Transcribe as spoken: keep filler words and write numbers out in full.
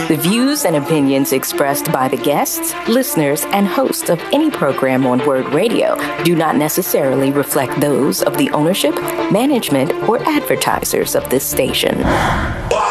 The views and opinions expressed by the guests, listeners, and hosts of any program on Word Radio do not necessarily reflect those of the ownership, management, or advertisers of this station.